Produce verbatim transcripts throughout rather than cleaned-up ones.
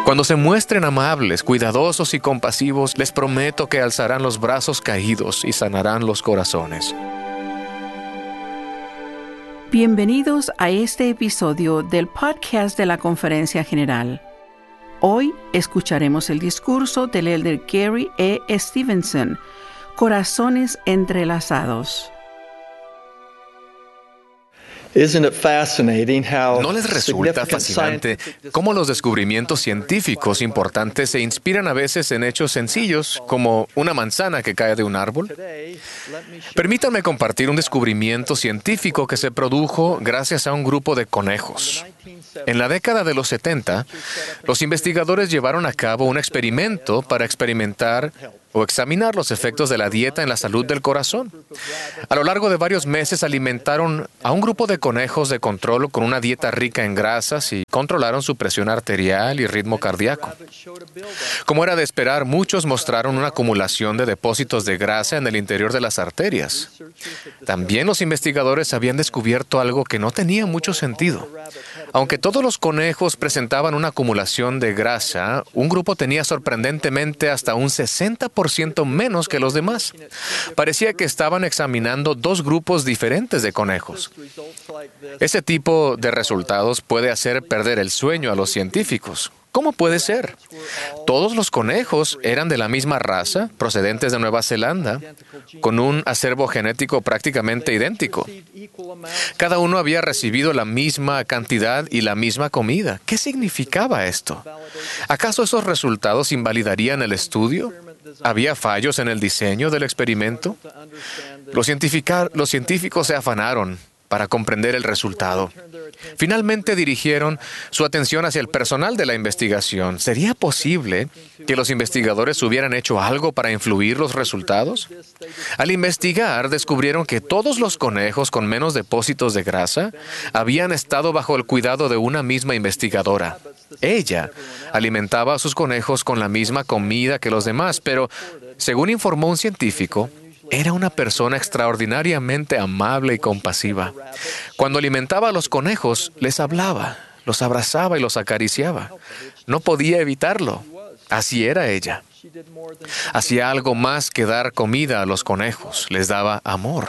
Cuando se muestren amables, cuidadosos y compasivos, les prometo que alzarán los brazos caídos y sanarán los corazones. Bienvenidos a este episodio del podcast de la Conferencia General. Hoy escucharemos el discurso del elder Gary E. Stevenson, Corazones Entrelazados. ¿No les resulta fascinante cómo los descubrimientos científicos importantes se inspiran a veces en hechos sencillos, como una manzana que cae de un árbol? Permítanme compartir un descubrimiento científico que se produjo gracias a un grupo de conejos. En la década de los setenta, los investigadores llevaron a cabo un experimento para experimentar o examinar los efectos de la dieta en la salud del corazón. A lo largo de varios meses alimentaron a un grupo de conejos de control con una dieta rica en grasas y controlaron su presión arterial y ritmo cardíaco. Como era de esperar, muchos mostraron una acumulación de depósitos de grasa en el interior de las arterias. También los investigadores habían descubierto algo que no tenía mucho sentido. Aunque todos los conejos presentaban una acumulación de grasa, un grupo tenía sorprendentemente hasta un sesenta por ciento menos que los demás. Parecía que estaban examinando dos grupos diferentes de conejos. Ese tipo de resultados puede hacer perder el sueño a los científicos. ¿Cómo puede ser? Todos los conejos eran de la misma raza, procedentes de Nueva Zelanda, con un acervo genético prácticamente idéntico. Cada uno había recibido la misma cantidad y la misma comida. ¿Qué significaba esto? ¿Acaso esos resultados invalidarían el estudio? ¿Había fallos en el diseño del experimento? Los, científica- los científicos se afanaron para comprender el resultado. Finalmente dirigieron su atención hacia el personal de la investigación. ¿Sería posible que los investigadores hubieran hecho algo para influir los resultados? Al investigar, descubrieron que todos los conejos con menos depósitos de grasa habían estado bajo el cuidado de una misma investigadora. Ella alimentaba a sus conejos con la misma comida que los demás, pero, según informó un científico, era una persona extraordinariamente amable y compasiva. Cuando alimentaba a los conejos, les hablaba, los abrazaba y los acariciaba. No podía evitarlo. Así era ella. Hacía algo más que dar comida a los conejos. Les daba amor.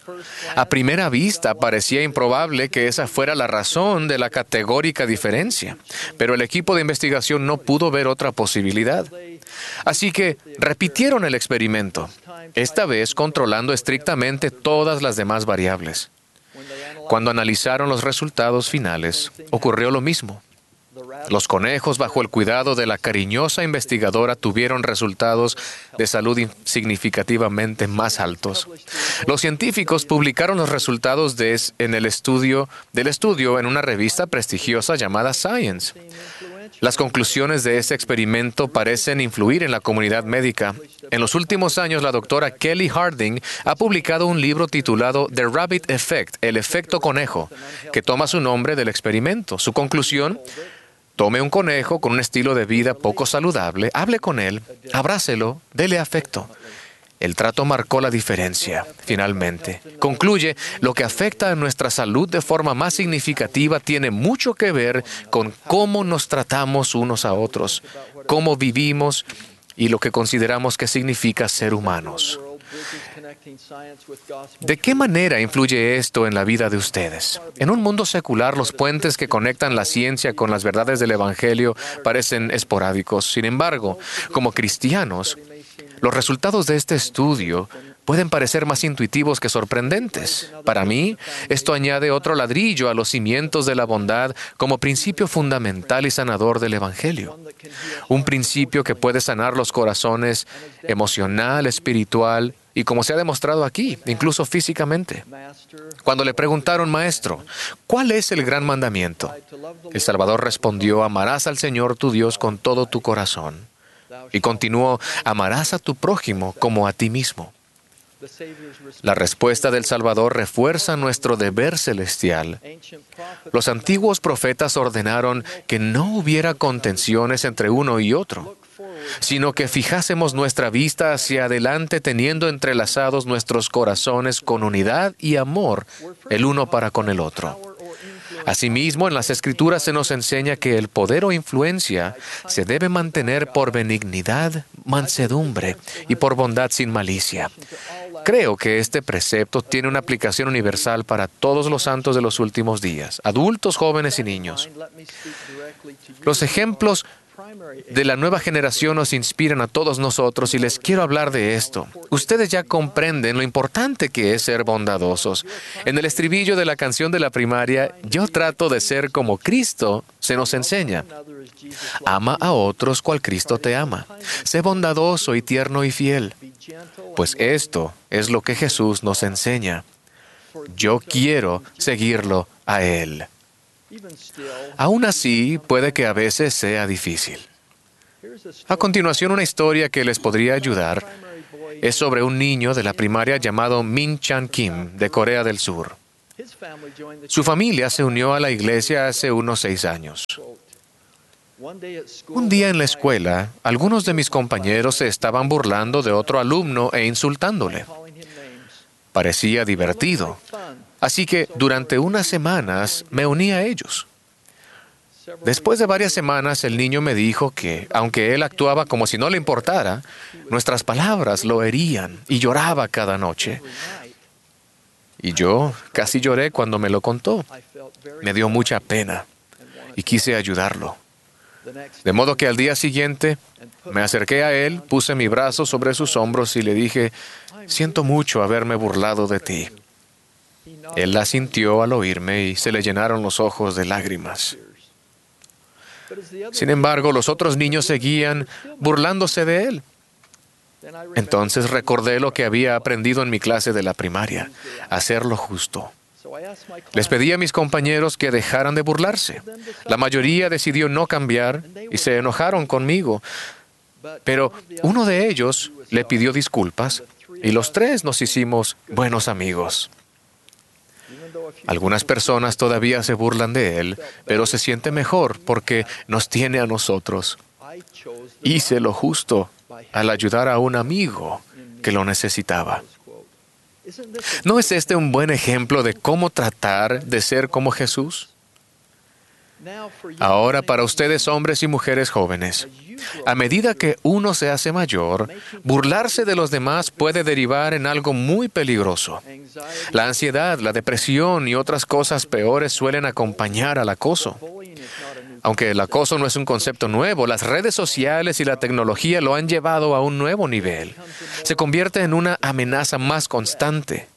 A primera vista parecía improbable que esa fuera la razón de la categórica diferencia, pero el equipo de investigación no pudo ver otra posibilidad. Así que repitieron el experimento, esta vez controlando estrictamente todas las demás variables. Cuando analizaron los resultados finales, ocurrió lo mismo. Los conejos, bajo el cuidado de la cariñosa investigadora, tuvieron resultados de salud significativamente más altos. Los científicos publicaron los resultados de, en el estudio, del estudio en una revista prestigiosa llamada Science. Las conclusiones de ese experimento parecen influir en la comunidad médica. En los últimos años, la doctora Kelly Harding ha publicado un libro titulado The Rabbit Effect, el efecto conejo, que toma su nombre del experimento. Su conclusión: tome un conejo con un estilo de vida poco saludable, hable con él, abrácelo, dele afecto. El trato marcó la diferencia, finalmente. Concluye, lo que afecta a nuestra salud de forma más significativa tiene mucho que ver con cómo nos tratamos unos a otros, cómo vivimos y lo que consideramos que significa ser humanos. ¿De qué manera influye esto en la vida de ustedes? En un mundo secular, los puentes que conectan la ciencia con las verdades del Evangelio parecen esporádicos. Sin embargo, como cristianos, los resultados de este estudio pueden parecer más intuitivos que sorprendentes. Para mí, esto añade otro ladrillo a los cimientos de la bondad como principio fundamental y sanador del Evangelio. Un principio que puede sanar los corazones emocional, espiritual y, como se ha demostrado aquí, incluso físicamente. Cuando le preguntaron, Maestro, ¿cuál es el gran mandamiento? El Salvador respondió, amarás al Señor tu Dios con todo tu corazón. Y continuó, amarás a tu prójimo como a ti mismo. La respuesta del Salvador refuerza nuestro deber celestial. Los antiguos profetas ordenaron que no hubiera contenciones entre uno y otro, sino que fijásemos nuestra vista hacia adelante teniendo entrelazados nuestros corazones con unidad y amor el uno para con el otro. Asimismo, en las Escrituras se nos enseña que el poder o influencia se debe mantener por benignidad, mansedumbre y por bondad sin malicia. Creo que este precepto tiene una aplicación universal para todos los santos de los últimos días, adultos, jóvenes y niños. Los ejemplos de la nueva generación nos inspiran a todos nosotros y les quiero hablar de esto. Ustedes ya comprenden lo importante que es ser bondadosos. En el estribillo de la canción de la primaria, yo trato de ser como Cristo, se nos enseña. Ama a otros cual Cristo te ama. Sé bondadoso y tierno y fiel. Pues esto es lo que Jesús nos enseña. Yo quiero seguirlo a Él. Aún así, puede que a veces sea difícil. A continuación, una historia que les podría ayudar es sobre un niño de la primaria llamado Min Chan Kim, de Corea del Sur. Su familia se unió a la iglesia hace unos seis años. Un día en la escuela, algunos de mis compañeros se estaban burlando de otro alumno e insultándole. Parecía divertido. Así que durante unas semanas me uní a ellos. Después de varias semanas, el niño me dijo que, aunque él actuaba como si no le importara, nuestras palabras lo herían y lloraba cada noche. Y yo casi lloré cuando me lo contó. Me dio mucha pena y quise ayudarlo. De modo que al día siguiente me acerqué a él, puse mi brazo sobre sus hombros y le dije, siento mucho haberme burlado de ti. Él la sintió al oírme y se le llenaron los ojos de lágrimas. Sin embargo, los otros niños seguían burlándose de él. Entonces recordé lo que había aprendido en mi clase de la primaria, hacer lo justo. Les pedí a mis compañeros que dejaran de burlarse. La mayoría decidió no cambiar y se enojaron conmigo. Pero uno de ellos le pidió disculpas y los tres nos hicimos buenos amigos. Algunas personas todavía se burlan de él, pero se siente mejor porque nos tiene a nosotros. Hice lo justo al ayudar a un amigo que lo necesitaba. ¿No es este un buen ejemplo de cómo tratar de ser como Jesús? Ahora, para ustedes, hombres y mujeres jóvenes, a medida que uno se hace mayor, burlarse de los demás puede derivar en algo muy peligroso. La ansiedad, la depresión y otras cosas peores suelen acompañar al acoso. Aunque el acoso no es un concepto nuevo, las redes sociales y la tecnología lo han llevado a un nuevo nivel. Se convierte en una amenaza más constante.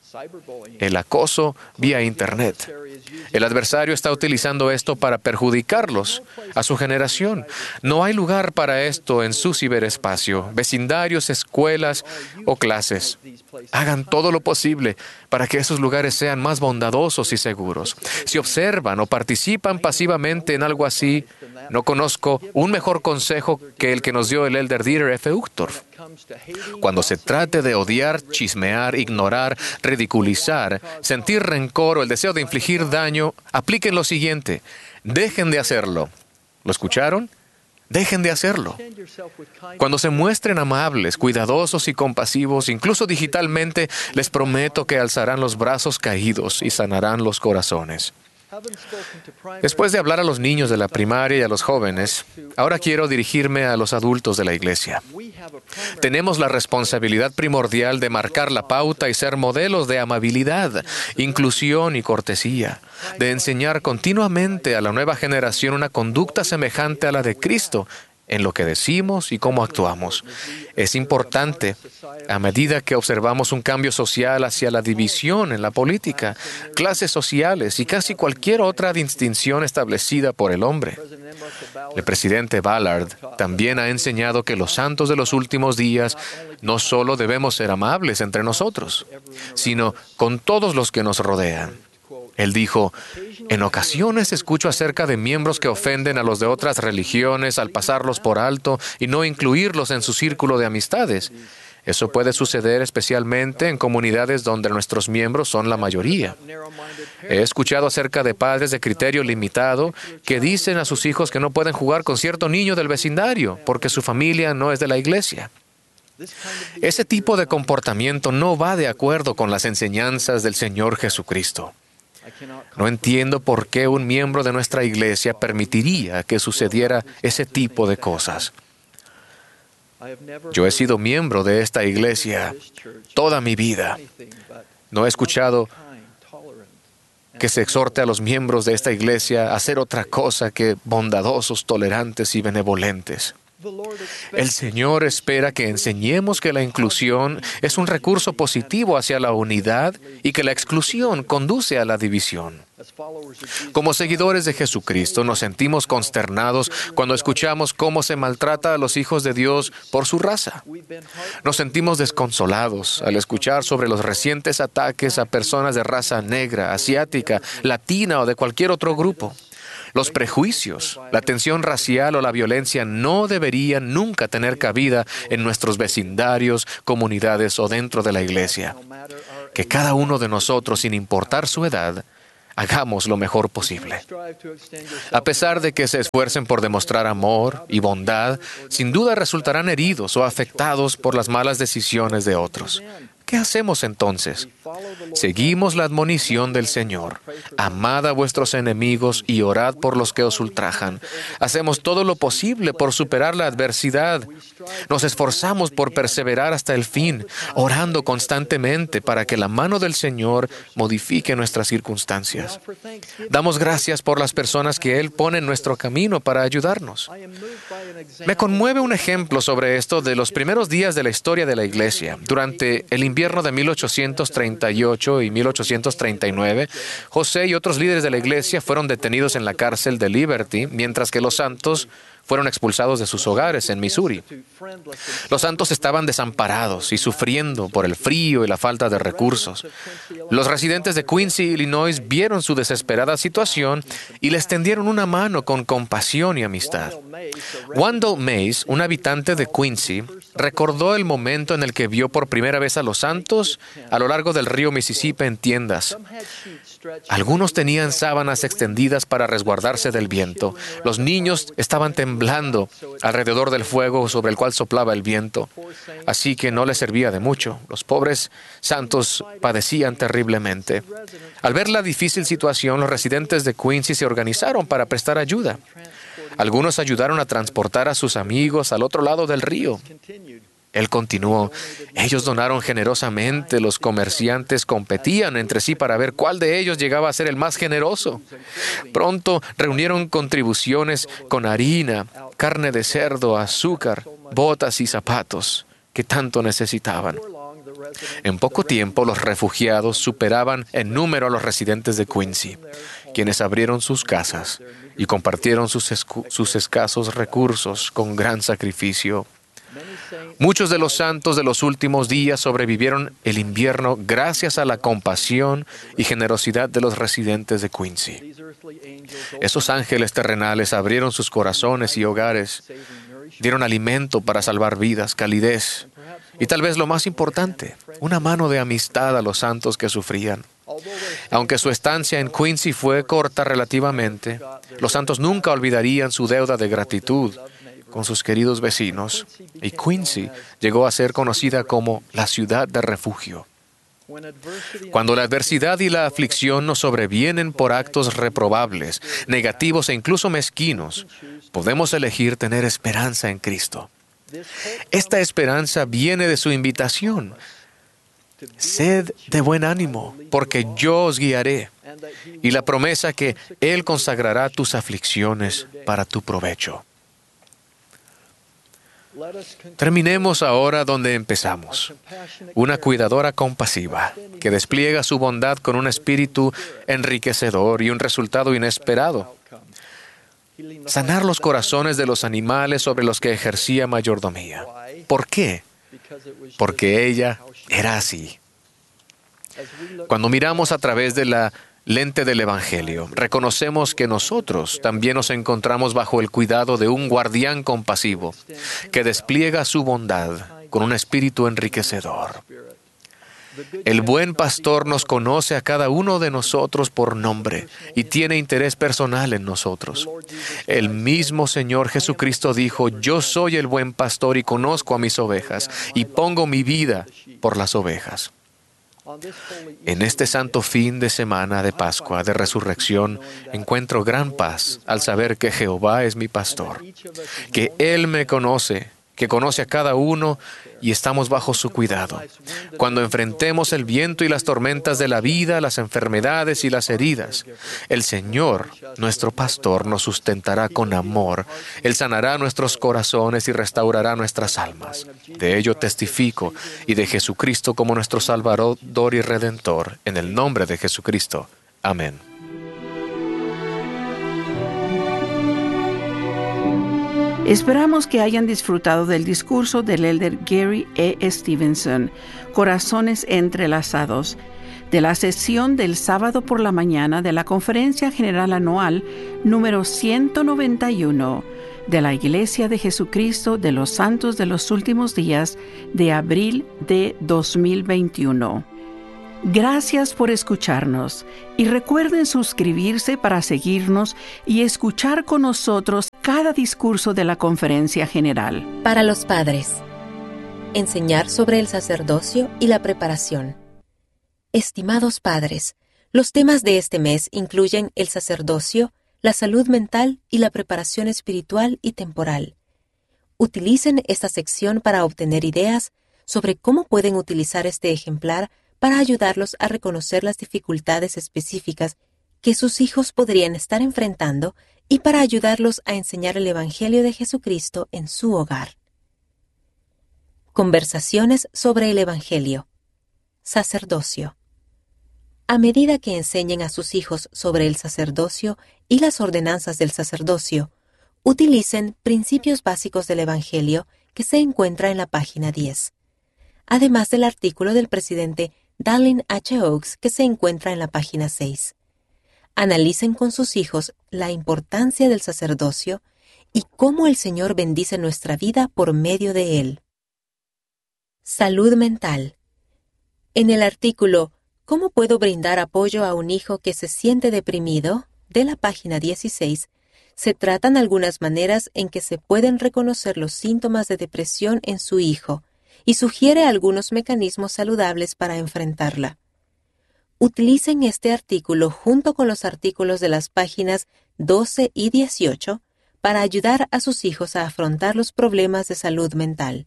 El acoso vía Internet. El adversario está utilizando esto para perjudicarlos, a su generación. No hay lugar para esto en su ciberespacio, vecindarios, escuelas o clases. Hagan todo lo posible para que esos lugares sean más bondadosos y seguros. Si observan o participan pasivamente en algo así, no conozco un mejor consejo que el que nos dio el elder Dieter F. Uchtdorf. Cuando se trate de odiar, chismear, ignorar, ridiculizar, sentir rencor o el deseo de infligir daño, apliquen lo siguiente: dejen de hacerlo. ¿Lo escucharon? Dejen de hacerlo. Cuando se muestren amables, cuidadosos y compasivos, incluso digitalmente, les prometo que alzarán los brazos caídos y sanarán los corazones. Después de hablar a los niños de la primaria y a los jóvenes, ahora quiero dirigirme a los adultos de la iglesia. Tenemos la responsabilidad primordial de marcar la pauta y ser modelos de amabilidad, inclusión y cortesía, de enseñar continuamente a la nueva generación una conducta semejante a la de Cristo en lo que decimos y cómo actuamos. Es importante, a medida que observamos un cambio social hacia la división en la política, clases sociales y casi cualquier otra distinción establecida por el hombre. El presidente Ballard también ha enseñado que los santos de los últimos días no solo debemos ser amables entre nosotros, sino con todos los que nos rodean. Él dijo, en ocasiones escucho acerca de miembros que ofenden a los de otras religiones al pasarlos por alto y no incluirlos en su círculo de amistades. Eso puede suceder especialmente en comunidades donde nuestros miembros son la mayoría. He escuchado acerca de padres de criterio limitado que dicen a sus hijos que no pueden jugar con cierto niño del vecindario porque su familia no es de la iglesia. Ese tipo de comportamiento no va de acuerdo con las enseñanzas del Señor Jesucristo. No entiendo por qué un miembro de nuestra iglesia permitiría que sucediera ese tipo de cosas. Yo he sido miembro de esta iglesia toda mi vida. No he escuchado que se exhorte a los miembros de esta iglesia a hacer otra cosa que bondadosos, tolerantes y benevolentes. El Señor espera que enseñemos que la inclusión es un recurso positivo hacia la unidad y que la exclusión conduce a la división. Como seguidores de Jesucristo, nos sentimos consternados cuando escuchamos cómo se maltrata a los hijos de Dios por su raza. Nos sentimos desconsolados al escuchar sobre los recientes ataques a personas de raza negra, asiática, latina o de cualquier otro grupo. Los prejuicios, la tensión racial o la violencia no deberían nunca tener cabida en nuestros vecindarios, comunidades o dentro de la iglesia. Que cada uno de nosotros, sin importar su edad, hagamos lo mejor posible. A pesar de que se esfuercen por demostrar amor y bondad, sin duda resultarán heridos o afectados por las malas decisiones de otros. ¿Qué hacemos entonces? Seguimos la admonición del Señor. Amad a vuestros enemigos y orad por los que os ultrajan. Hacemos todo lo posible por superar la adversidad. Nos esforzamos por perseverar hasta el fin, orando constantemente para que la mano del Señor modifique nuestras circunstancias. Damos gracias por las personas que Él pone en nuestro camino para ayudarnos. Me conmueve un ejemplo sobre esto de los primeros días de la historia de la Iglesia. Durante el invierno de mil ochocientos treinta y ocho y mil ochocientos treinta y nueve, José y otros líderes de la Iglesia fueron detenidos en la cárcel de Liberty, mientras que los santos fueron expulsados de sus hogares en Missouri. Los santos estaban desamparados y sufriendo por el frío y la falta de recursos. Los residentes de Quincy, Illinois, vieron su desesperada situación y les tendieron una mano con compasión y amistad. Wendell Mays, un habitante de Quincy, recordó el momento en el que vio por primera vez a los santos a lo largo del río Mississippi en tiendas. Algunos tenían sábanas extendidas para resguardarse del viento. Los niños estaban temblando alrededor del fuego sobre el cual soplaba el viento. Así que no les servía de mucho. Los pobres santos padecían terriblemente. Al ver la difícil situación, los residentes de Quincy se organizaron para prestar ayuda. Algunos ayudaron a transportar a sus amigos al otro lado del río. Él continuó, ellos donaron generosamente, los comerciantes competían entre sí para ver cuál de ellos llegaba a ser el más generoso. Pronto reunieron contribuciones con harina, carne de cerdo, azúcar, botas y zapatos que tanto necesitaban. En poco tiempo, los refugiados superaban en número a los residentes de Quincy, quienes abrieron sus casas y compartieron sus, escu- sus escasos recursos con gran sacrificio. Muchos de los santos de los últimos días sobrevivieron el invierno gracias a la compasión y generosidad de los residentes de Quincy. Esos ángeles terrenales abrieron sus corazones y hogares, dieron alimento para salvar vidas, calidez y tal vez lo más importante, una mano de amistad a los santos que sufrían. Aunque su estancia en Quincy fue corta relativamente, los santos nunca olvidarían su deuda de gratitud con sus queridos vecinos, y Quincy llegó a ser conocida como la ciudad de refugio. Cuando la adversidad y la aflicción nos sobrevienen por actos reprobables, negativos e incluso mezquinos, podemos elegir tener esperanza en Cristo. Esta esperanza viene de su invitación. Sed de buen ánimo, porque yo os guiaré, y la promesa que Él consagrará tus aflicciones para tu provecho. Terminemos ahora donde empezamos. Una cuidadora compasiva que despliega su bondad con un espíritu enriquecedor y un resultado inesperado. Sanar los corazones de los animales sobre los que ejercía mayordomía. ¿Por qué? Porque ella era así. Cuando miramos a través de la lente del Evangelio, reconocemos que nosotros también nos encontramos bajo el cuidado de un guardián compasivo que despliega su bondad con un espíritu enriquecedor. El buen pastor nos conoce a cada uno de nosotros por nombre y tiene interés personal en nosotros. El mismo Señor Jesucristo dijo, yo soy el buen pastor y conozco a mis ovejas y pongo mi vida por las ovejas. En este santo fin de semana de Pascua, de Resurrección, encuentro gran paz al saber que Jehová es mi pastor, que Él me conoce, que conoce a cada uno y estamos bajo su cuidado. Cuando enfrentemos el viento y las tormentas de la vida, las enfermedades y las heridas, el Señor, nuestro pastor, nos sustentará con amor. Él sanará nuestros corazones y restaurará nuestras almas. De ello testifico y de Jesucristo como nuestro Salvador y Redentor, en el nombre de Jesucristo. Amén. Esperamos que hayan disfrutado del discurso del elder Gary E. Stevenson, Corazones Entrelazados, de la sesión del sábado por la mañana de la Conferencia General Anual número ciento noventa y uno de la Iglesia de Jesucristo de los Santos de los Últimos Días de abril de dos mil veintiuno. Gracias por escucharnos y recuerden suscribirse para seguirnos y escuchar con nosotros cada discurso de la Conferencia General. Para los padres, enseñar sobre el sacerdocio y la preparación. Estimados padres, los temas de este mes incluyen el sacerdocio, la salud mental y la preparación espiritual y temporal. Utilicen esta sección para obtener ideas sobre cómo pueden utilizar este ejemplar para ayudarlos a reconocer las dificultades específicas que sus hijos podrían estar enfrentando y para ayudarlos a enseñar el Evangelio de Jesucristo en su hogar. Conversaciones sobre el Evangelio. Sacerdocio. A medida que enseñen a sus hijos sobre el sacerdocio y las ordenanzas del sacerdocio, utilicen principios básicos del Evangelio que se encuentra en la página diez, además del artículo del presidente Dallin H. Oaks que se encuentra en la página seis. Analicen con sus hijos la importancia del sacerdocio y cómo el Señor bendice nuestra vida por medio de él. Salud mental. En el artículo ¿Cómo puedo brindar apoyo a un hijo que se siente deprimido?, de la página dieciséis, se tratan algunas maneras en que se pueden reconocer los síntomas de depresión en su hijo y sugiere algunos mecanismos saludables para enfrentarla. Utilicen este artículo junto con los artículos de las páginas doce y dieciocho para ayudar a sus hijos a afrontar los problemas de salud mental.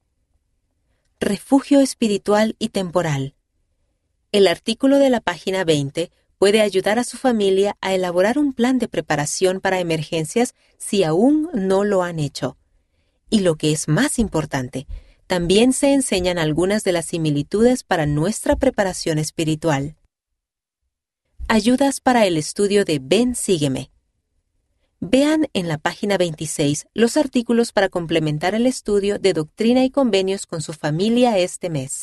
Refugio espiritual y temporal. El artículo de la página veinte puede ayudar a su familia a elaborar un plan de preparación para emergencias si aún no lo han hecho. Y lo que es más importante, también se enseñan algunas de las similitudes para nuestra preparación espiritual. Ayudas para el estudio de Ven, sígueme. Vean en la página veintiséis los artículos para complementar el estudio de Doctrina y Convenios con su familia este mes.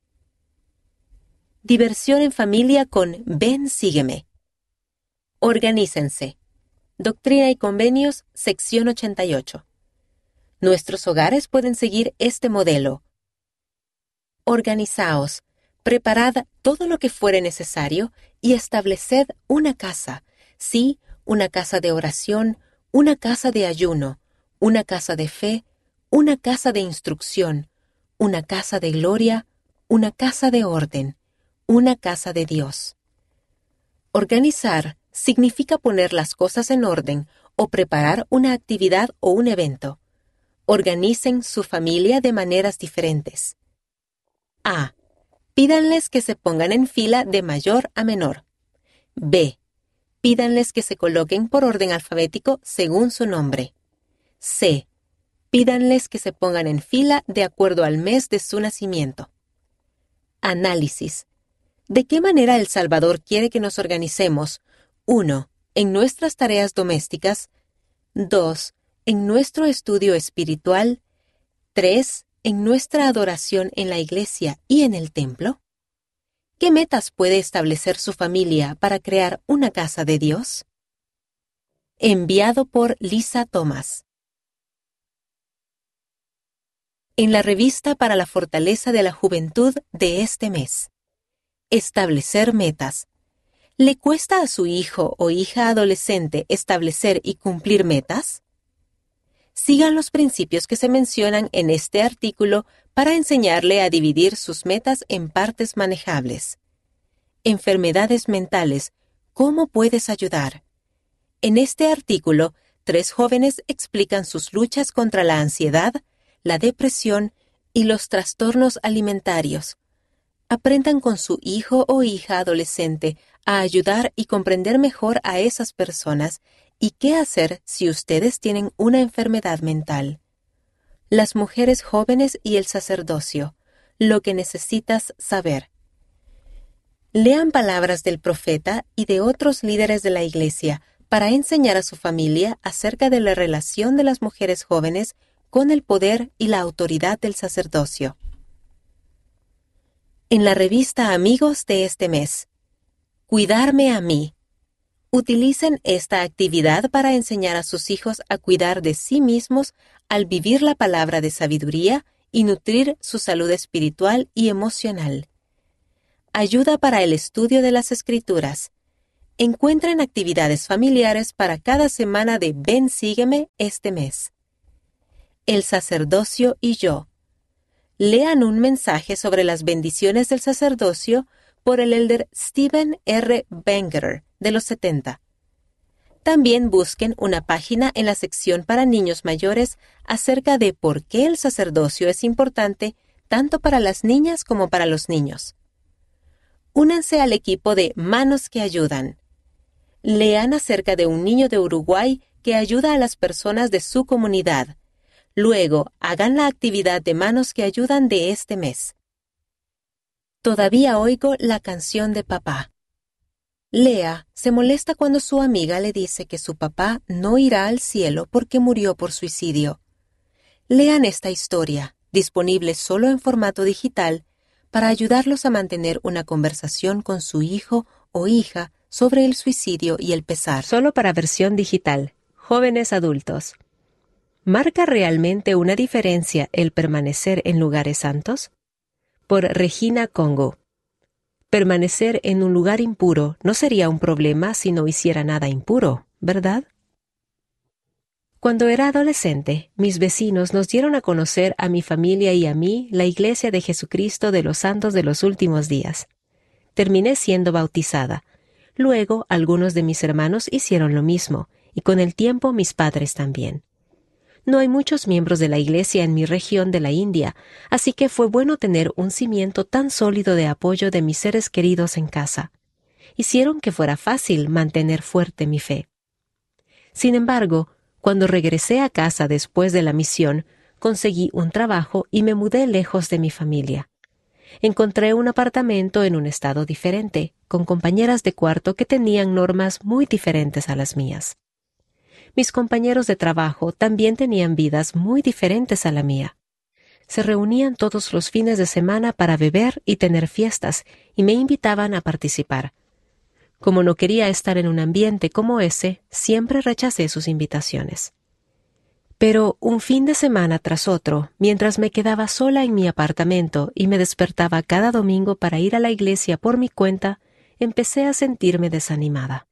Diversión en familia con Ven, sígueme. Organícense. Doctrina y Convenios, sección ochenta y ocho. Nuestros hogares pueden seguir este modelo. Organizaos, preparad todo lo que fuere necesario y estableced una casa, sí, una casa de oración, una casa de ayuno, una casa de fe, una casa de instrucción, una casa de gloria, una casa de orden, una casa de Dios. Organizar significa poner las cosas en orden o preparar una actividad o un evento. Organicen su familia de maneras diferentes. A. Pídanles que se pongan en fila de mayor a menor. B. Pídanles que se coloquen por orden alfabético según su nombre. C. Pídanles que se pongan en fila de acuerdo al mes de su nacimiento. Análisis. ¿De qué manera el Salvador quiere que nos organicemos? uno. En nuestras tareas domésticas. dos. En nuestro estudio espiritual. tres. En nuestra adoración en la iglesia y en el templo. ¿Qué metas puede establecer su familia para crear una casa de Dios? Enviado por Lisa Thomas. En la revista para la fortaleza de la juventud de este mes. Establecer metas. ¿Le cuesta a su hijo o hija adolescente establecer y cumplir metas? Sigan los principios que se mencionan en este artículo para enseñarle a dividir sus metas en partes manejables. Enfermedades mentales, ¿cómo puedes ayudar? En este artículo, tres jóvenes explican sus luchas contra la ansiedad, la depresión y los trastornos alimentarios. Aprendan con su hijo o hija adolescente a ayudar y comprender mejor a esas personas y qué hacer si ustedes tienen una enfermedad mental. Las mujeres jóvenes y el sacerdocio, lo que necesitas saber. Lean palabras del profeta y de otros líderes de la Iglesia para enseñar a su familia acerca de la relación de las mujeres jóvenes con el poder y la autoridad del sacerdocio. En la revista Amigos de este mes, Cuidarme a mí. Utilicen esta actividad para enseñar a sus hijos a cuidar de sí mismos al vivir la palabra de sabiduría y nutrir su salud espiritual y emocional. Ayuda para el estudio de las Escrituras. Encuentren actividades familiares para cada semana de Ven Sígueme este mes. El sacerdocio y yo. Lean un mensaje sobre las bendiciones del sacerdocio por el elder Stephen R. Wenger de los setenta. También busquen una página en la sección para niños mayores acerca de por qué el sacerdocio es importante tanto para las niñas como para los niños. Únanse al equipo de Manos que Ayudan. Lean acerca de un niño de Uruguay que ayuda a las personas de su comunidad. Luego, hagan la actividad de Manos que Ayudan de este mes. Todavía oigo la canción de papá. Lea se molesta cuando su amiga le dice que su papá no irá al cielo porque murió por suicidio. Lean esta historia, disponible solo en formato digital, para ayudarlos a mantener una conversación con su hijo o hija sobre el suicidio y el pesar. Solo para versión digital. Jóvenes adultos. ¿Marca realmente una diferencia el permanecer en lugares santos? Por Regina Congo. Permanecer en un lugar impuro no sería un problema si no hiciera nada impuro, ¿verdad? Cuando era adolescente, mis vecinos nos dieron a conocer a mi familia y a mí la Iglesia de Jesucristo de los Santos de los Últimos Días. Terminé siendo bautizada. Luego, algunos de mis hermanos hicieron lo mismo, y con el tiempo mis padres también. No hay muchos miembros de la Iglesia en mi región de la India, así que fue bueno tener un cimiento tan sólido de apoyo de mis seres queridos en casa. Hicieron que fuera fácil mantener fuerte mi fe. Sin embargo, cuando regresé a casa después de la misión, conseguí un trabajo y me mudé lejos de mi familia. Encontré un apartamento en un estado diferente, con compañeras de cuarto que tenían normas muy diferentes a las mías. Mis compañeros de trabajo también tenían vidas muy diferentes a la mía. Se reunían todos los fines de semana para beber y tener fiestas, y me invitaban a participar. Como no quería estar en un ambiente como ese, siempre rechacé sus invitaciones. Pero un fin de semana tras otro, mientras me quedaba sola en mi apartamento y me despertaba cada domingo para ir a la iglesia por mi cuenta, empecé a sentirme desanimada.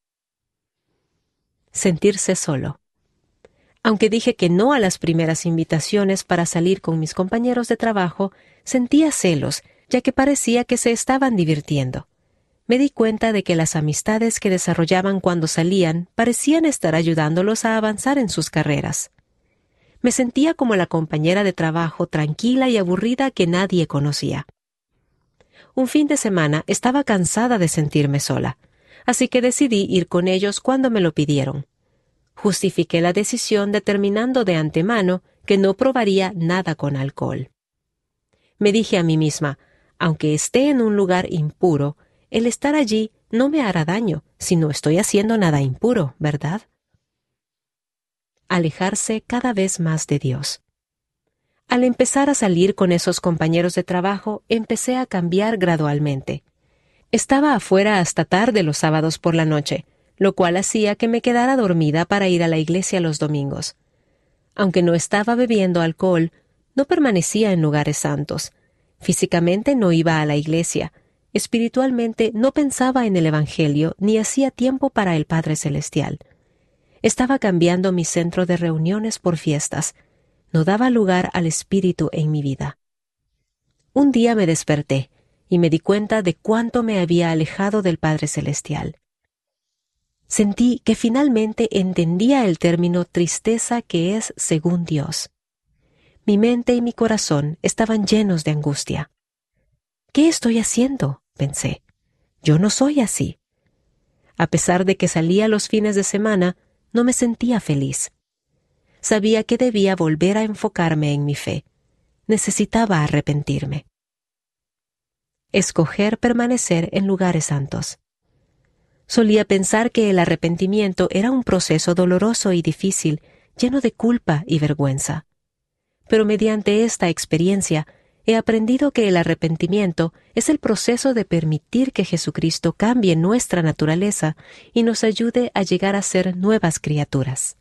Sentirse solo. Aunque dije que no a las primeras invitaciones para salir con mis compañeros de trabajo, sentía celos, ya que parecía que se estaban divirtiendo. Me di cuenta de que las amistades que desarrollaban cuando salían parecían estar ayudándolos a avanzar en sus carreras. Me sentía como la compañera de trabajo tranquila y aburrida que nadie conocía. Un fin de semana estaba cansada de sentirme sola, así que decidí ir con ellos cuando me lo pidieron. Justifiqué la decisión determinando de antemano que no probaría nada con alcohol. Me dije a mí misma, aunque esté en un lugar impuro, el estar allí no me hará daño si no estoy haciendo nada impuro, ¿verdad? Alejarse cada vez más de Dios. Al empezar a salir con esos compañeros de trabajo, empecé a cambiar gradualmente. Estaba afuera hasta tarde los sábados por la noche, lo cual hacía que me quedara dormida para ir a la iglesia los domingos. Aunque no estaba bebiendo alcohol, no permanecía en lugares santos. Físicamente no iba a la iglesia. Espiritualmente no pensaba en el Evangelio ni hacía tiempo para el Padre Celestial. Estaba cambiando mi centro de reuniones por fiestas. No daba lugar al Espíritu en mi vida. Un día me desperté y me di cuenta de cuánto me había alejado del Padre Celestial. Sentí que finalmente entendía el término tristeza que es según Dios. Mi mente y mi corazón estaban llenos de angustia. ¿Qué estoy haciendo?, pensé. Yo no soy así. A pesar de que salía los fines de semana, no me sentía feliz. Sabía que debía volver a enfocarme en mi fe. Necesitaba arrepentirme. Escoger permanecer en lugares santos. Solía pensar que el arrepentimiento era un proceso doloroso y difícil, lleno de culpa y vergüenza. Pero mediante esta experiencia, he aprendido que el arrepentimiento es el proceso de permitir que Jesucristo cambie nuestra naturaleza y nos ayude a llegar a ser nuevas criaturas.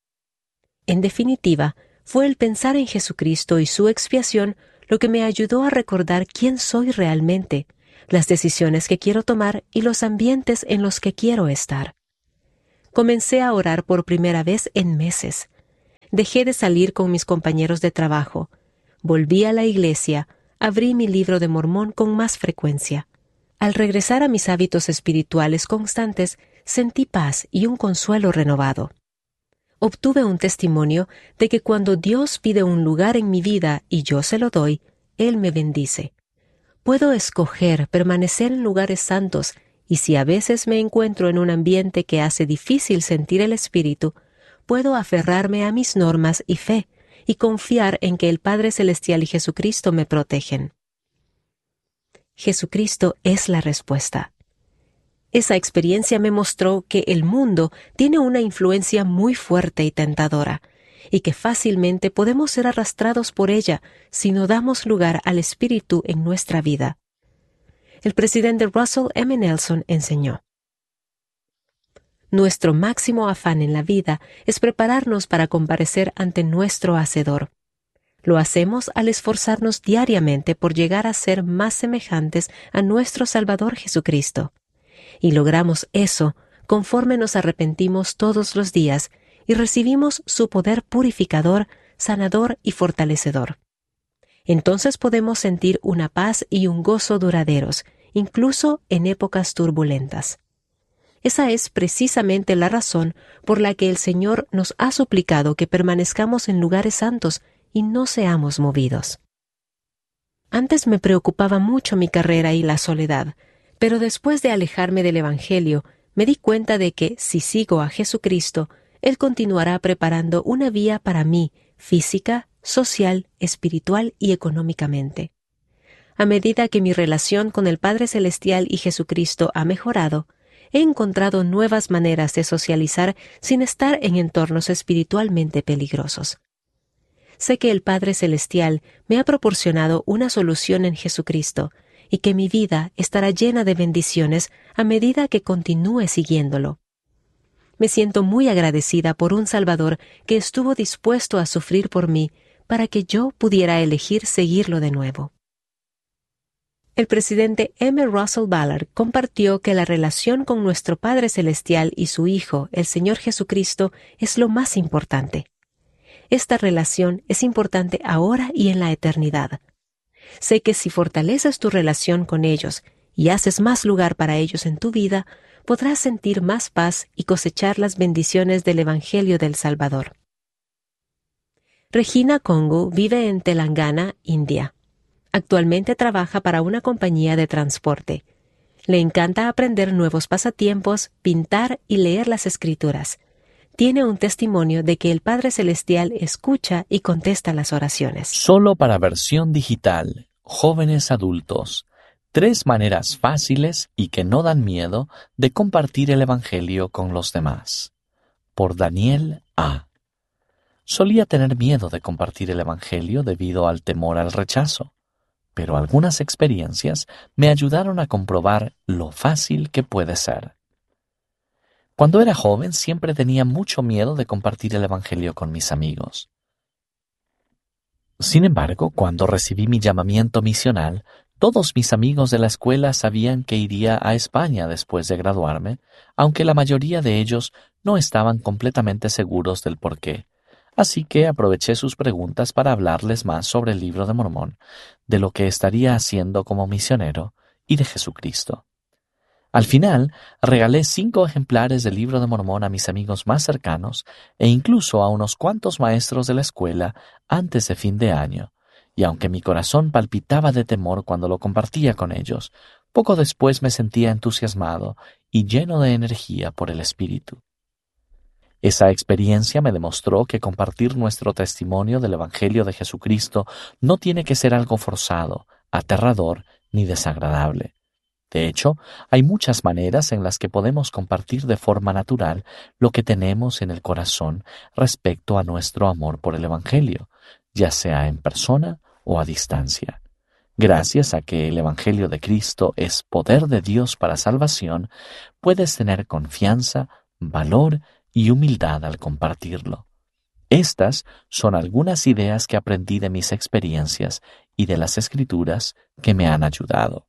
En definitiva, fue el pensar en Jesucristo y su expiación lo que me ayudó a recordar quién soy realmente, las decisiones que quiero tomar y los ambientes en los que quiero estar. Comencé a orar por primera vez en meses. Dejé de salir con mis compañeros de trabajo. Volví a la iglesia, abrí mi libro de Mormón con más frecuencia. Al regresar a mis hábitos espirituales constantes, sentí paz y un consuelo renovado. Obtuve un testimonio de que cuando Dios pide un lugar en mi vida y yo se lo doy, Él me bendice. Puedo escoger permanecer en lugares santos y si a veces me encuentro en un ambiente que hace difícil sentir el Espíritu, puedo aferrarme a mis normas y fe y confiar en que el Padre Celestial y Jesucristo me protegen. Jesucristo es la respuesta. Esa experiencia me mostró que el mundo tiene una influencia muy fuerte y tentadora, y que fácilmente podemos ser arrastrados por ella si no damos lugar al Espíritu en nuestra vida. El presidente Russell M. Nelson enseñó: nuestro máximo afán en la vida es prepararnos para comparecer ante nuestro Hacedor. Lo hacemos al esforzarnos diariamente por llegar a ser más semejantes a nuestro Salvador Jesucristo. Y logramos eso conforme nos arrepentimos todos los días y recibimos su poder purificador, sanador y fortalecedor. Entonces podemos sentir una paz y un gozo duraderos, incluso en épocas turbulentas. Esa es precisamente la razón por la que el Señor nos ha suplicado que permanezcamos en lugares santos y no seamos movidos. Antes me preocupaba mucho mi carrera y la soledad, pero después de alejarme del Evangelio, me di cuenta de que, si sigo a Jesucristo, Él continuará preparando una vía para mí, física, social, espiritual y económicamente. A medida que mi relación con el Padre Celestial y Jesucristo ha mejorado, he encontrado nuevas maneras de socializar sin estar en entornos espiritualmente peligrosos. Sé que el Padre Celestial me ha proporcionado una solución en Jesucristo y que mi vida estará llena de bendiciones a medida que continúe siguiéndolo. Me siento muy agradecida por un Salvador que estuvo dispuesto a sufrir por mí para que yo pudiera elegir seguirlo de nuevo. El presidente M. Russell Ballard compartió que la relación con nuestro Padre Celestial y su Hijo, el Señor Jesucristo, es lo más importante. Esta relación es importante ahora y en la eternidad. Sé que si fortaleces tu relación con ellos y haces más lugar para ellos en tu vida, podrás sentir más paz y cosechar las bendiciones del Evangelio del Salvador. Regina Kongu vive en Telangana, India. Actualmente trabaja para una compañía de transporte. Le encanta aprender nuevos pasatiempos, pintar y leer las Escrituras. Tiene un testimonio de que el Padre Celestial escucha y contesta las oraciones. Solo para versión digital, jóvenes adultos. Tres maneras fáciles y que no dan miedo de compartir el Evangelio con los demás. Por Daniel A. Solía tener miedo de compartir el Evangelio debido al temor al rechazo, pero algunas experiencias me ayudaron a comprobar lo fácil que puede ser. Cuando era joven siempre tenía mucho miedo de compartir el Evangelio con mis amigos. Sin embargo, cuando recibí mi llamamiento misional, todos mis amigos de la escuela sabían que iría a España después de graduarme, aunque la mayoría de ellos no estaban completamente seguros del porqué, Así que aproveché sus preguntas para hablarles más sobre el Libro de Mormón, de lo que estaría haciendo como misionero y de Jesucristo. Al final, regalé cinco ejemplares del Libro de Mormón a mis amigos más cercanos e incluso a unos cuantos maestros de la escuela antes de fin de año, y aunque mi corazón palpitaba de temor cuando lo compartía con ellos, poco después me sentía entusiasmado y lleno de energía por el Espíritu. Esa experiencia me demostró que compartir nuestro testimonio del Evangelio de Jesucristo no tiene que ser algo forzado, aterrador ni desagradable. De hecho, hay muchas maneras en las que podemos compartir de forma natural lo que tenemos en el corazón respecto a nuestro amor por el Evangelio, ya sea en persona o a distancia. Gracias a que el Evangelio de Cristo es poder de Dios para salvación, puedes tener confianza, valor y humildad al compartirlo. Estas son algunas ideas que aprendí de mis experiencias y de las Escrituras que me han ayudado.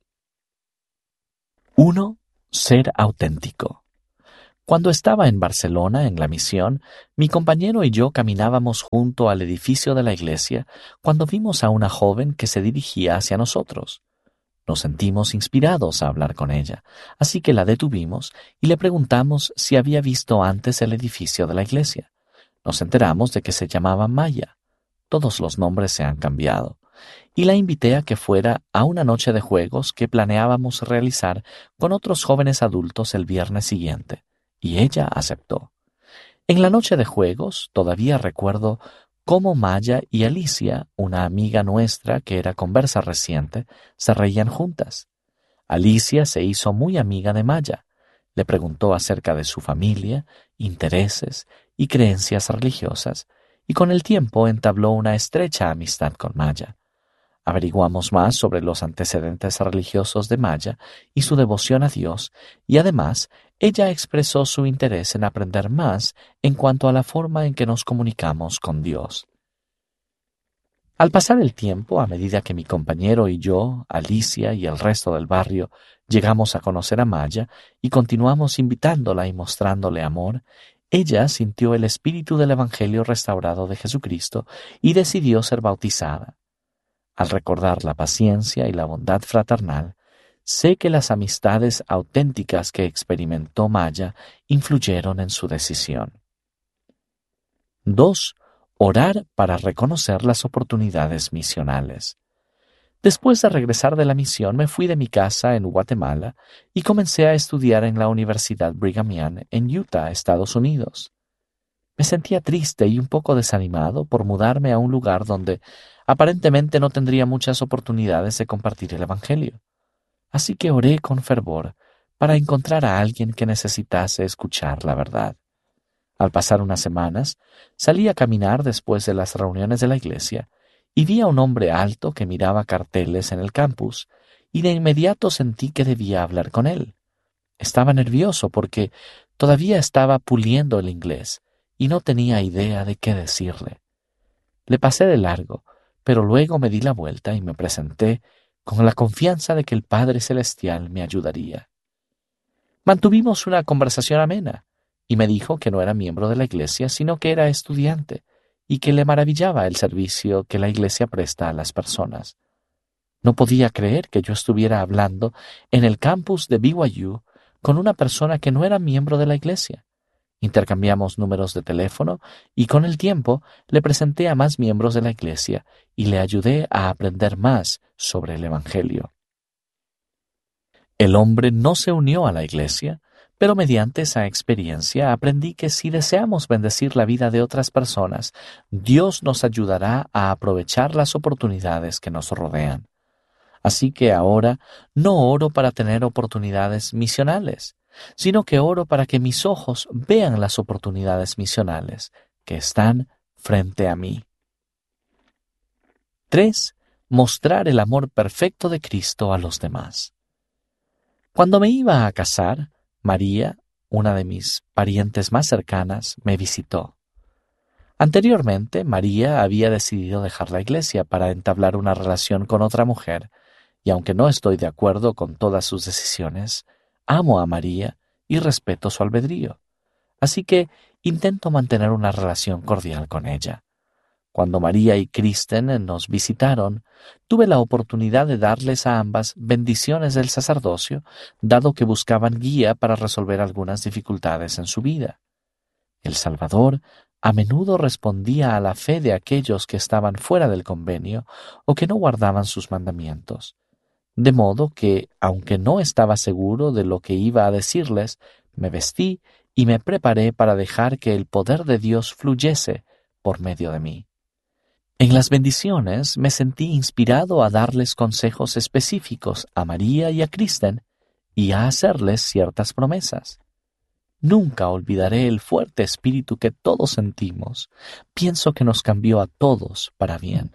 uno. Ser auténtico. Cuando estaba en Barcelona en la misión, mi compañero y yo caminábamos junto al edificio de la iglesia cuando vimos a una joven que se dirigía hacia nosotros. Nos sentimos inspirados a hablar con ella, así que la detuvimos y le preguntamos si había visto antes el edificio de la iglesia. Nos enteramos de que se llamaba Maya. Todos los nombres se han cambiado. Y la invité a que fuera a una noche de juegos que planeábamos realizar con otros jóvenes adultos el viernes siguiente, y ella aceptó. En la noche de juegos todavía recuerdo cómo Maya y Alicia, una amiga nuestra que era conversa reciente, se reían juntas. Alicia se hizo muy amiga de Maya. Le preguntó acerca de su familia, intereses y creencias religiosas, y con el tiempo entabló una estrecha amistad con Maya. Averiguamos más sobre los antecedentes religiosos de Maya y su devoción a Dios, y además ella expresó su interés en aprender más en cuanto a la forma en que nos comunicamos con Dios. Al pasar el tiempo, a medida que mi compañero y yo, Alicia y el resto del barrio, llegamos a conocer a Maya y continuamos invitándola y mostrándole amor, ella sintió el espíritu del Evangelio restaurado de Jesucristo y decidió ser bautizada. Al recordar la paciencia y la bondad fraternal, sé que las amistades auténticas que experimentó Maya influyeron en su decisión. dos. Orar para reconocer las oportunidades misionales. Después de regresar de la misión, me fui de mi casa en Guatemala y comencé a estudiar en la Universidad Brigham Young en Utah, Estados Unidos. Me sentía triste y un poco desanimado por mudarme a un lugar donde aparentemente no tendría muchas oportunidades de compartir el Evangelio. Así que oré con fervor para encontrar a alguien que necesitase escuchar la verdad. Al pasar unas semanas, salí a caminar después de las reuniones de la iglesia y vi a un hombre alto que miraba carteles en el campus y de inmediato sentí que debía hablar con él. Estaba nervioso porque todavía estaba puliendo el inglés y no tenía idea de qué decirle. Le pasé de largo, pero luego me di la vuelta y me presenté con la confianza de que el Padre Celestial me ayudaría. Mantuvimos una conversación amena y me dijo que no era miembro de la iglesia, sino que era estudiante y que le maravillaba el servicio que la iglesia presta a las personas. No podía creer que yo estuviera hablando en el campus de B Y U con una persona que no era miembro de la iglesia. Intercambiamos números de teléfono y con el tiempo le presenté a más miembros de la iglesia y le ayudé a aprender más sobre el Evangelio. El hombre no se unió a la iglesia, pero mediante esa experiencia aprendí que si deseamos bendecir la vida de otras personas, Dios nos ayudará a aprovechar las oportunidades que nos rodean. Así que ahora no oro para tener oportunidades misionales, sino que oro para que mis ojos vean las oportunidades misionales que están frente a mí. tres. Mostrar el amor perfecto de Cristo a los demás. Cuando me iba a casar, María, una de mis parientes más cercanas, me visitó. Anteriormente, María había decidido dejar la iglesia para entablar una relación con otra mujer, y aunque no estoy de acuerdo con todas sus decisiones, amo a María y respeto su albedrío. Así que intento mantener una relación cordial con ella. Cuando María y Kristen nos visitaron, tuve la oportunidad de darles a ambas bendiciones del sacerdocio, dado que buscaban guía para resolver algunas dificultades en su vida. El Salvador a menudo respondía a la fe de aquellos que estaban fuera del convenio o que no guardaban sus mandamientos. De modo que, aunque no estaba seguro de lo que iba a decirles, me vestí y me preparé para dejar que el poder de Dios fluyese por medio de mí. En las bendiciones me sentí inspirado a darles consejos específicos a María y a Kristen y a hacerles ciertas promesas. Nunca olvidaré el fuerte espíritu que todos sentimos. Pienso que nos cambió a todos para bien.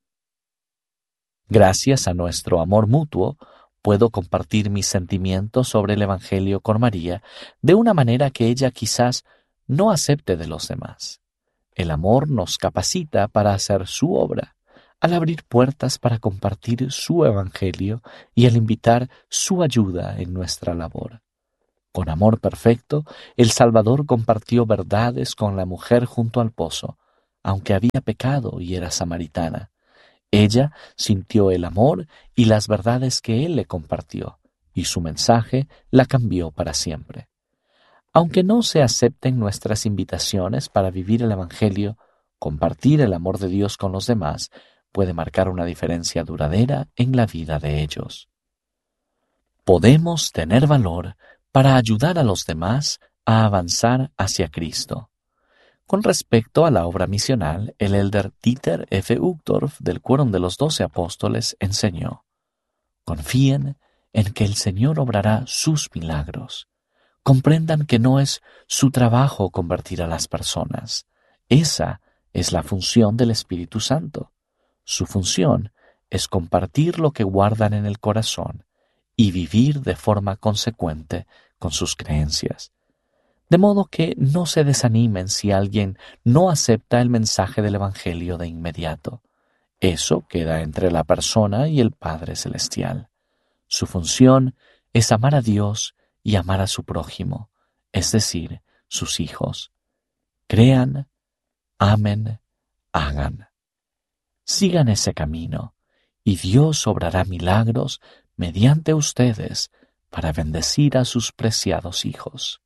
Gracias a nuestro amor mutuo, puedo compartir mis sentimientos sobre el Evangelio con María de una manera que ella quizás no acepte de los demás. El amor nos capacita para hacer su obra, al abrir puertas para compartir su Evangelio y al invitar su ayuda en nuestra labor. Con amor perfecto, el Salvador compartió verdades con la mujer junto al pozo, aunque había pecado y era samaritana. Ella sintió el amor y las verdades que Él le compartió, y su mensaje la cambió para siempre. Aunque no se acepten nuestras invitaciones para vivir el Evangelio, compartir el amor de Dios con los demás puede marcar una diferencia duradera en la vida de ellos. Podemos tener valor para ayudar a los demás a avanzar hacia Cristo. Con respecto a la obra misional, el elder Dieter F. Uchtdorf del Quórum de los Doce Apóstoles enseñó: confíen en que el Señor obrará sus milagros. Comprendan que no es su trabajo convertir a las personas. Esa es la función del Espíritu Santo. Su función es compartir lo que guardan en el corazón y vivir de forma consecuente con sus creencias. De modo que no se desanimen si alguien no acepta el mensaje del Evangelio de inmediato. Eso queda entre la persona y el Padre Celestial. Su función es amar a Dios y amar a su prójimo, es decir, sus hijos. Crean, amen, hagan. Sigan ese camino, y Dios obrará milagros mediante ustedes para bendecir a sus preciados hijos.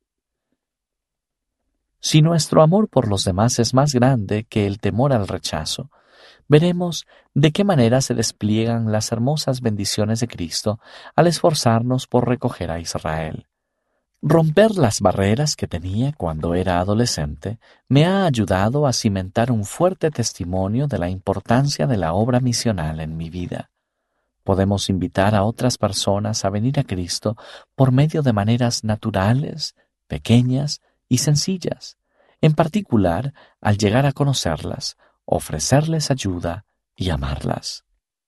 Si nuestro amor por los demás es más grande que el temor al rechazo, veremos de qué manera se despliegan las hermosas bendiciones de Cristo al esforzarnos por recoger a Israel. Romper las barreras que tenía cuando era adolescente me ha ayudado a cimentar un fuerte testimonio de la importancia de la obra misional en mi vida. Podemos invitar a otras personas a venir a Cristo por medio de maneras naturales, pequeñas y sencillas, en particular al llegar a conocerlas, ofrecerles ayuda y amarlas.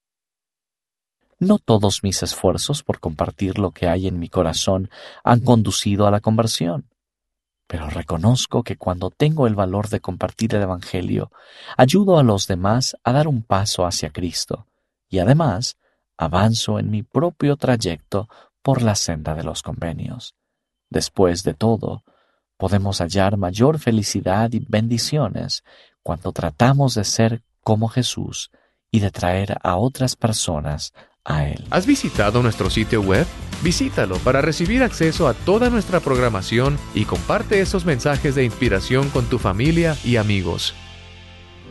No todos mis esfuerzos por compartir lo que hay en mi corazón han conducido a la conversión, pero reconozco que cuando tengo el valor de compartir el Evangelio, ayudo a los demás a dar un paso hacia Cristo y además avanzo en mi propio trayecto por la senda de los convenios. Después de todo, podemos hallar mayor felicidad y bendiciones cuando tratamos de ser como Jesús y de traer a otras personas a Él. ¿Has visitado nuestro sitio web? Visítalo para recibir acceso a toda nuestra programación y comparte esos mensajes de inspiración con tu familia y amigos.